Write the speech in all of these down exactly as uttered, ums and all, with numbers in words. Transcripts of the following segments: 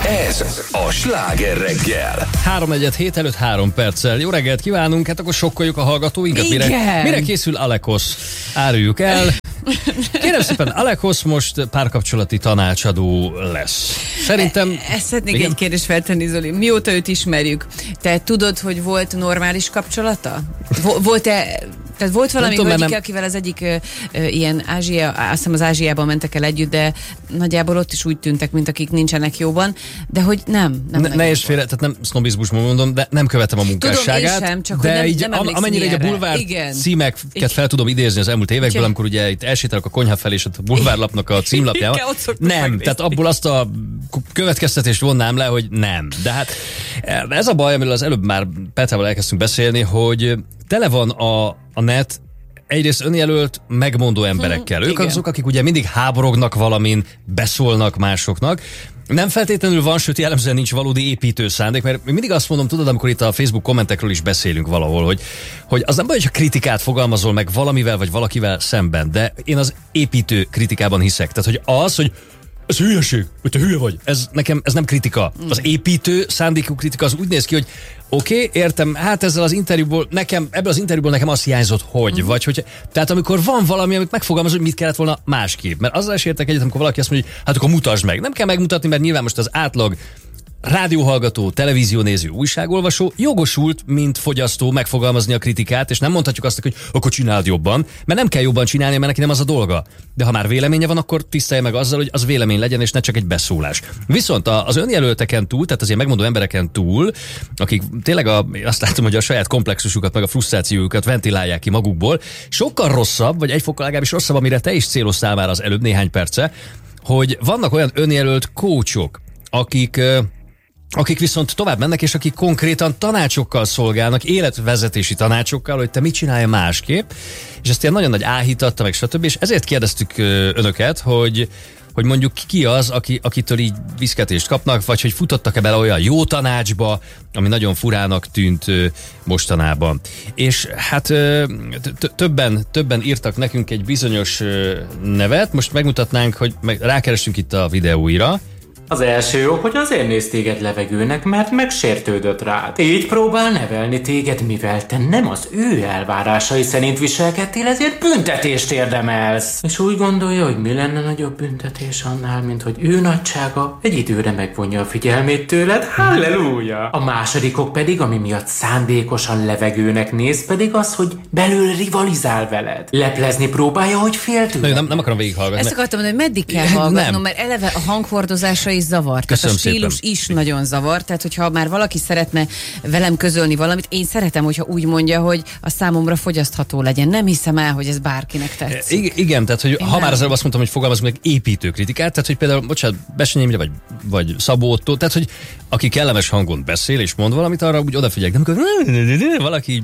Ez a Sláger reggel. három negyven hét előtt három perccel. Jó reggelt kívánunk, hát akkor sokkoljuk a hallgatóinkat. Mire, mire készül Alekosz? Áruljuk el. Kérem szépen, Alekosz most párkapcsolati tanácsadó lesz. Szerintem... E, ezt szeretnék egy kérdést feltenni, Zoli. Mióta őt ismerjük? Te tudod, hogy volt normális kapcsolata? Volt-e... Tehát volt valami hölgyike, nem... akivel az egyik ö, ö, ilyen Ázsia, azt hiszem az Ázsiában mentek el együtt, de nagyjából ott is úgy tűntek, mint akik nincsenek jóban, de hogy nem. nem ne ne és félre, tehát nem sznobizmusban mondom, de nem követem a munkásságát. Tudom, én sem, csak de hogy nem, így, nem am, amennyire egy a bulvár igen. címeket igen. fel tudom idézni az elmúlt évekből, amikor ugye itt elsétálok a konyha felé, és a bulvárlapnak a címlapjával. Nem, megnézni. Tehát abból azt a következtetést vonnám le, hogy nem. De hát ez a baj, amiről az előbb már Petrával elkezdtünk beszélni, hogy tele van a, a net egyrészt önjelölt, megmondó emberekkel. Hmm, ők igen. azok, akik ugye mindig háborognak valamin, beszólnak másoknak. Nem feltétlenül van, sőt jellemzően nincs valódi építő szándék, mert mindig azt mondom, tudod, amikor itt a Facebook kommentekről is beszélünk valahol, hogy, hogy az nem baj, hogyha kritikát fogalmazol meg valamivel vagy valakivel szemben, de én az építő kritikában hiszek. Tehát, hogy az, hogy ez hülyeség, hogy te hülye vagy. Ez nekem, ez nem kritika. Az építő szándékú kritika az úgy néz ki, hogy oké, okay, értem, hát ezzel az interjúból nekem, ebből az interjúból nekem azt hiányzott, hogy, mm. vagy hogy, tehát amikor van valami, amit megfogalmaz, hogy mit kellett volna másképp. Mert azzal is értek egyet, amikor valaki azt mondja, hogy hát akkor mutasd meg. Nem kell megmutatni, mert nyilván most az átlag rádióhallgató, televíziónéző, újságolvasó jogosult, mint fogyasztó megfogalmazni a kritikát, és nem mondhatjuk azt, hogy akkor csináld jobban, mert nem kell jobban csinálni, mert neki nem az a dolga. De ha már véleménye van, akkor tisztelje meg azzal, hogy az vélemény legyen, és ne csak egy beszólás. Viszont az önjelölteken túl, tehát az ilyen megmondó embereken túl, akik tényleg a, azt látom, hogy a saját komplexusukat, meg a frusztrációjukat ventilálják ki magukból, sokkal rosszabb, vagy egy fokkal legalábbis rosszabb, amire te is céloztál már az előbb néhány perce, hogy vannak olyan önjelölt coachok, akik akik viszont tovább mennek, és akik konkrétan tanácsokkal szolgálnak, életvezetési tanácsokkal, hogy te mit csinálja másképp, és ezt ilyen nagyon nagy áhítatta, meg stb. És ezért kérdeztük önöket, hogy hogy mondjuk ki az, aki, akitől így viszketést kapnak, vagy hogy futottak-e bele olyan jó tanácsba, ami nagyon furának tűnt mostanában. És hát többen, többen írtak nekünk egy bizonyos nevet, most megmutatnánk, hogy rákeressünk itt a videóira. Az első ok, hogy azért néz téged levegőnek, mert megsértődött rád. Így próbál nevelni téged, mivel te nem az ő elvárásai szerint viselkedtél, ezért büntetést érdemelsz. És úgy gondolja, hogy mi lenne nagyobb büntetés annál, mint hogy ő nagysága egy időre megvonja a figyelmét tőled. Halleluja! A második ok pedig, ami miatt szándékosan levegőnek néz, pedig az, hogy belül rivalizál veled. Leplezni próbálja, hogy fél tőled. Nem, nem akarom végighallgatni. Ezt akartam mondani, hogy meddig kell hallgatnom, mert eleve a hangfordozása is zavar. Tehát a stílus szépen. Is nagyon zavar. Tehát, hogyha már valaki szeretne velem közölni valamit, én szeretem, hogyha úgy mondja, hogy a számomra fogyasztható legyen. Nem hiszem el, hogy ez bárkinek tetszik. I- igen, tehát, hogy én ha nem. Már az előbb azt mondtam, hogy fogalmazunk meg építő kritikát, tehát, hogy például, bocsánat, Besényi Imre, vagy, vagy Szabó Ottó, tehát, hogy aki kellemes hangon beszél, és mond valamit, arra úgy odafigyelek, de amikor valaki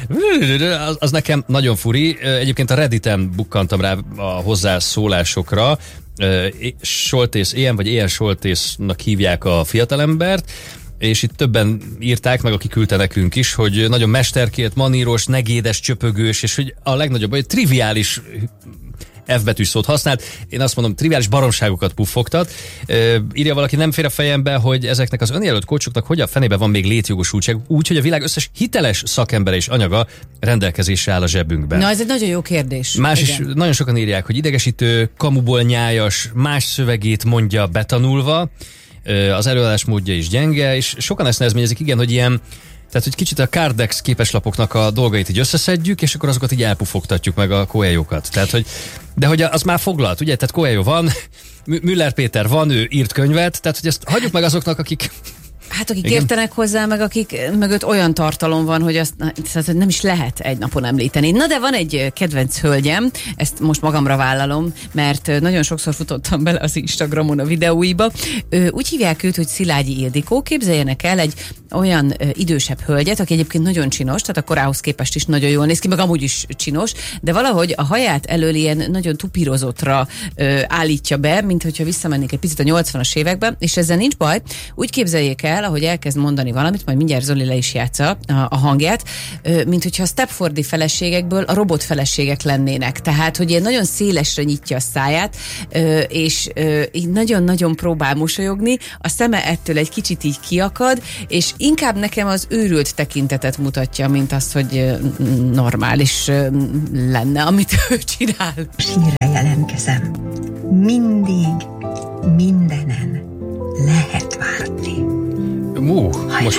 az, az nekem nagyon furi. Egyébként a Redditen bukkantam rá a hozzászólásokra, Soltész, ilyen vagy ilyen Soltésznak hívják a fiatalembert, és itt többen írták meg, akik küldte nekünk is, hogy nagyon mesterkélt, maníros, negédes, csöpögős, és hogy a legnagyobb, hogy triviális F betűs szót használt. Én azt mondom, triviális baromságokat puffogtat. Ö, írja valaki, nem fér a fejembe, hogy ezeknek az önjelölt coachoknak hogy a fenében van még létjogosultság, úgy, hogy a világ összes hiteles szakembere és anyaga rendelkezésre áll a zsebünkben. Na, ez egy nagyon jó kérdés. Más igen. is, nagyon sokan írják, hogy idegesítő, kamuból nyájas, más szövegét mondja betanulva, az előadás módja is gyenge, és sokan ezt nehezményezik, igen, hogy ilyen, tehát, hogy kicsit a Cardex képeslapoknak a dolgait így összeszedjük, és akkor azokat így elpufogtatjuk meg a Coelho-kat. Tehát, hogy, de hogy az már foglalt, ugye? Tehát Coelho van, Müller Péter van, ő írt könyvet, tehát, hogy ezt hagyjuk meg azoknak, akik... Hát akik igen. értenek hozzá, meg akik mögött olyan tartalom van, hogy azt na, nem is lehet egy napon említeni. Na de van egy kedvenc hölgyem, ezt most magamra vállalom, mert nagyon sokszor futottam bele az Instagramon a videóiba. Úgy hívják őt, hogy Szilágyi Ildikó. Képzeljenek el egy olyan idősebb hölgyet, aki egyébként nagyon csinos, tehát a korához képest is nagyon jól néz ki, meg amúgy is csinos, de valahogy a haját elől ilyen nagyon tupírozottra állítja be, mint hogyha visszamennék egy picit a nyolcvanas években, és ezzel nincs baj. Úgy képzeljék el, reagál, ahogy elkezd mondani valamit, majd mindjárt Zoli le is játsza a, a hangját, mint hogyha a Stepfordi feleségekből a robot feleségek lennének. Tehát, hogy ilyen nagyon szélesre nyitja a száját, és így nagyon-nagyon próbál mosolyogni, a szeme ettől egy kicsit így kiakad, és inkább nekem az őrült tekintetet mutatja, mint az, hogy normális lenne, amit ő csinál. Sírre jelentkezem. Mindig, mindenen lehet várni. Mú, most...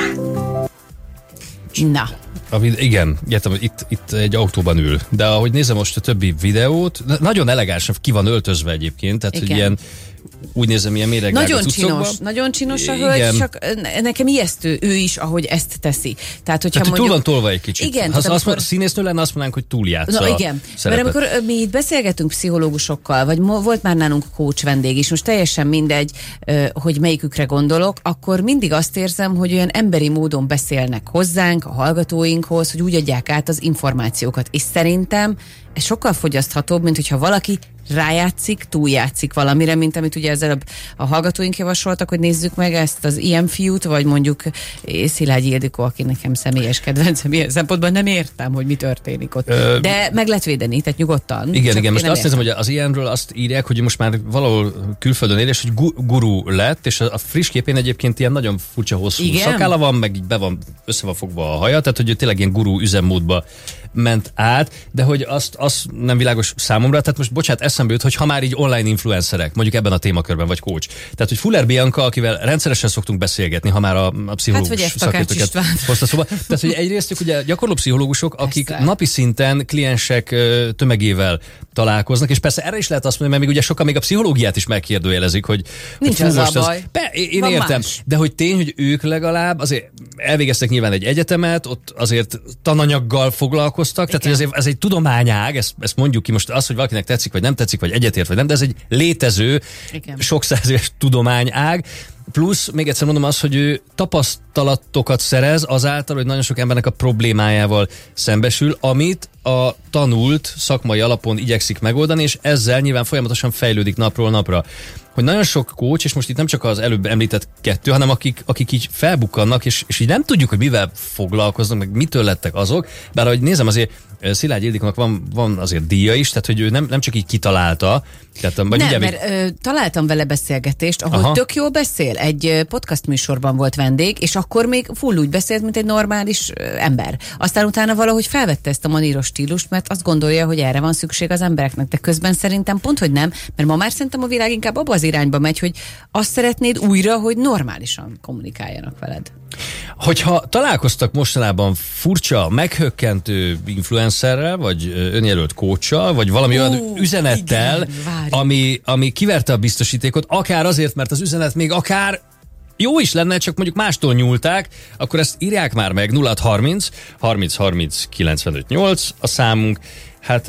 Na. A, igen, értem, hogy itt, itt egy autóban ül. De ahogy nézem most a többi videót, nagyon elegánsan ki van öltözve egyébként, tehát igen. Hogy ilyen úgy nézem, ilyen méregdrága Nagyon cuccokban. csinos, nagyon csinos a hölgy, csak nekem ijesztő ő is, ahogy ezt teszi. Tehát, hogyha tehát, mondjuk... túl van tolva egy kicsit. Igen. Ha azt amikor... mondja, színésznő lenne, azt mondanánk, hogy túljátsza. No, igen, mert amikor mi itt beszélgetünk pszichológusokkal, vagy volt már nálunk coach vendég is, most teljesen mindegy, hogy melyikükre gondolok, akkor mindig azt érzem, hogy olyan emberi módon beszélnek hozzánk, a hallgatóinkhoz, hogy úgy adják át az információkat. És szerintem ez sokkal fogyaszthatóbb, mint hogyha valaki rájátszik, túljátszik valamire, mint amit ugye ezzel a hallgatóink javasoltak, hogy nézzük meg ezt az ilyen fiút, vagy mondjuk Szilágyi Ildikó, aki nekem személyes kedvencem, ilyen szempontban nem értem, hogy mi történik ott. Ö... De meg lehet védeni, tehát nyugodtan. Igen, igen, most azt nézem, hogy az ilyenről azt írják, hogy most már valahol külföldön él, és hogy gu- gurú lett, és a friss képén egyébként ilyen nagyon furcsa hosszú igen? szakálla van, meg így be van, össze van fogva a haja, tehát hogy ő tényleg ilyen gurú üzemmódba ment át, de hogy azt, azt nem világos számomra, tehát most bocsánat, eszembe jut, hogy ha már így online influencerek, mondjuk ebben a témakörben, vagy coach. Tehát, hogy Fuller Bianca, akivel rendszeresen szoktunk beszélgetni, ha már a, a pszichológus hát, szakértőket hozta szóba. Tehát, hogy egyrészt ugye gyakorló pszichológusok, akik persze. napi szinten kliensek tömegével találkoznak, és persze erre is lehet azt mondani, mert még ugye sokan még a pszichológiát is megkérdőjelezik, hogy nincs hogy az a baj. Az, be, én Van értem, más. De hogy tény, hogy ők legalább azért elvégeztek nyilván egy egyetemet, ott azért tananyaggal foglalkoztak, igen. Tehát ez, ez egy tudományág, ezt, ezt mondjuk ki most az, hogy valakinek tetszik, vagy nem tetszik, vagy egyetért, vagy nem, de ez egy létező, igen. sok száz éves tudományág. Plusz, még egyszer mondom azt, hogy ő tapasztalatokat szerez azáltal, hogy nagyon sok embernek a problémájával szembesül, amit a tanult szakmai alapon igyekszik megoldani, és ezzel nyilván folyamatosan fejlődik napról napra. Hogy nagyon sok coach, és most itt nem csak az előbb említett kettő, hanem akik, akik így felbukkannak, és, és így nem tudjuk, hogy mivel foglalkoznak, meg mitől lettek azok, bár ahogy nézem, azért Szilágyi Ildikónak van, van azért díja is, tehát hogy ő nem, nem csak így kitalálta. Tehát, vagy nem, ugye, mert ö, találtam vele beszélgetést, ahol aha. tök jól beszél, egy podcast műsorban volt vendég, és akkor még full úgy beszélt, mint egy normális ö, ember. Aztán utána valahogy felvette ezt a maníros stílust, mert azt gondolja, hogy erre van szükség az embereknek, de közben szerintem pont, hogy nem, mert ma már szerintem a világ inkább abba az irányba megy, hogy azt szeretnéd újra, hogy normálisan kommunikáljanak veled. Hogyha találkoztak mostanában furcsa, meghökkentő influencerrel, vagy önjelölt coachsal, vagy valami uh, olyan üzenettel, igen, ami, ami kiverte a biztosítékot, akár azért, mert az üzenet még akár jó is lenne, csak mondjuk mástól nyúlták, akkor ezt írják már meg. nulla harminc harminc harminc kilencvenöt nyolc a számunk. Hát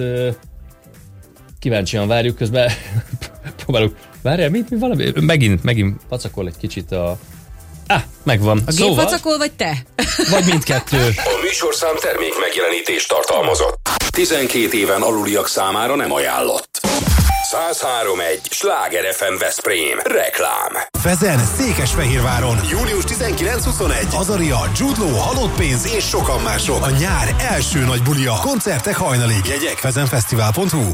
kíváncsian várjuk, közben próbálunk. Várjál, mit, mi valami? Megint, megint pacakol egy kicsit a... Ah, megvan. A gép szóval... pacakol, vagy te? Vagy mindkettő. A műsorszám termék megjelenítést tartalmazott. tizenkét éven aluliak számára nem ajánlott. száz három egy Sláger ef em Veszprém. Reklám. Fezen, Székesfehérváron. július tizenkilenc-huszonegy. Azaria, Jude Law, Halott pénz és sokan mások. A nyár első nagy bulia. Koncertek hajnalig. Jegyek fezenfesztivál pont hu.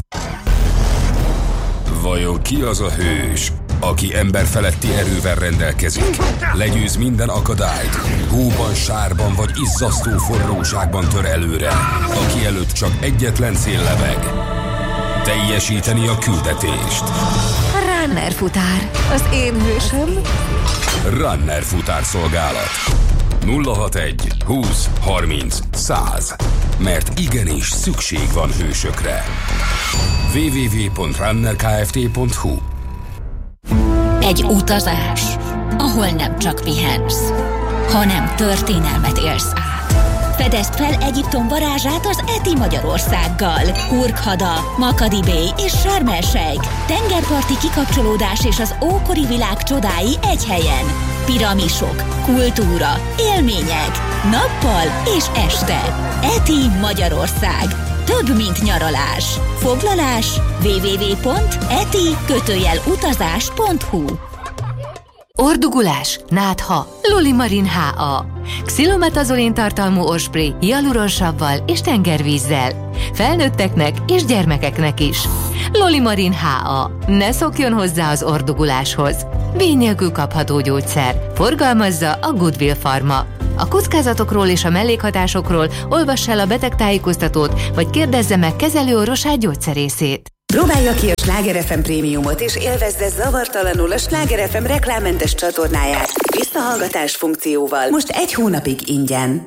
Vajon ki az a hős, aki emberfeletti erővel rendelkezik? Legyőz minden akadályt, hóban, sárban vagy izzasztó forróságban tör előre, aki előtt csak egyetlen cél lebeg. Teljesíteni a küldetést. Runner futár, az én hősöm. Runner futár szolgálat. nulla hatvanegy húsz harminc száz. Mert igenis szükség van hősökre. double-u double-u double-u pont runner kft pont hu. Egy utazás, ahol nem csak pihensz, hanem történelmet élsz át. Fedezd fel Egyiptom varázsát az Eti Magyarországgal. Hurghada, Makadi Bay és Sharm el-Sheikh. Tengerparti kikapcsolódás és az ókori világ csodái egy helyen. Piramisok, kultúra, élmények, nappal és este. Eti Magyarország. Több, mint nyaralás. Foglalás double-u double-u double-u pont eti utazás pont hu. Ordugulás, nátha, Lolimarin há á. Xilometazoline tartalmú orrspray hialuronsabbal és tengervízzel. Felnőtteknek és gyermekeknek is. Lolimarin há á. Ne szokjon hozzá az orduguláshoz. Vény nélkül kapható gyógyszer. Forgalmazza a Goodwill Pharma. A kockázatokról és a mellékhatásokról olvass el a betegtájékoztatót, vagy kérdezze meg kezelőorvosát gyógyszerészét. Próbálja ki a Sláger ef em prémiumot, és élvezze zavartalanul a Sláger ef em reklámmentes csatornáját visszahallgatás funkcióval. Most egy hónapig ingyen.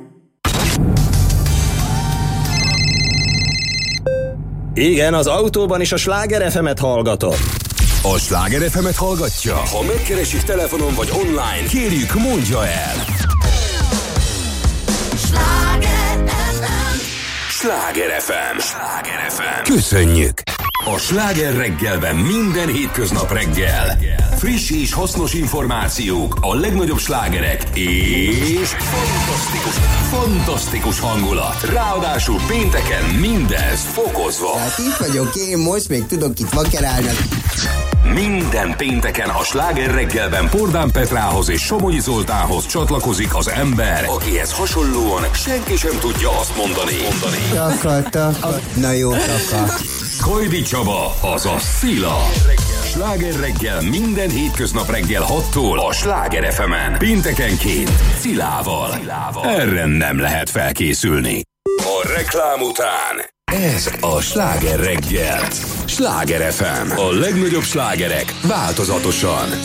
Igen, az autóban is a Sláger ef emet hallgatom. A Sláger ef emet hallgatja? Ha megkeresik telefonon vagy online, kérjük, mondja el. Sláger ef em. Sláger ef em. Sláger ef em. Köszönjük! A Sláger reggelben minden hétköznap reggel friss és hasznos információk, a legnagyobb slágerek és fantasztikus, fantasztikus hangulat. Ráadásul pénteken mindez fokozva. Hát itt vagyok én, most még tudok itt vakerálni. Minden pénteken a Sláger reggelben Pordán Petrához és Somogyi Zoltánhoz csatlakozik az ember, akihez hasonlóan senki sem tudja azt mondani. mondani. Taka, taka. Na jó, taka. Kajdi Csaba, azaz Szila. Sláger reggel minden hétköznap reggel hattól a Sláger ef emen. Péntekenként Szilával. Erre nem lehet felkészülni. A reklám után ez a Sláger reggel. Sláger ef em. A legnagyobb slágerek változatosan.